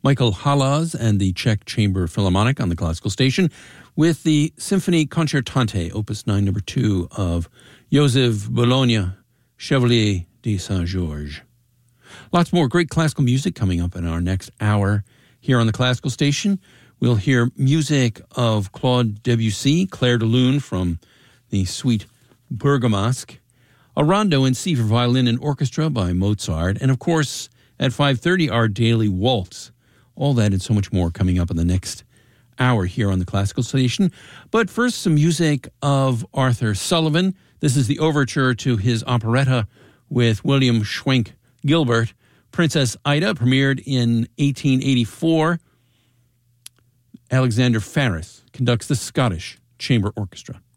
Michael Halas and the Czech Chamber Philharmonic on the classical station with the Symphonie Concertante, Opus 9, number 2 of Joseph Bologna, Chevalier de Saint-Georges. Lots more great classical music coming up in our next hour here on the classical station. We'll hear music of Claude Debussy, Clair de Lune from the suite Bergamasque, a rondo in C for violin and orchestra by Mozart, and of course, at 5:30, our daily waltz. All that and so much more coming up in the next hour here on the classical station. But first, some music of Arthur Sullivan. This is the overture to his operetta with William Schwenk Gilbert. Princess Ida premiered in 1884. Alexander Faris conducts the Scottish Chamber Orchestra.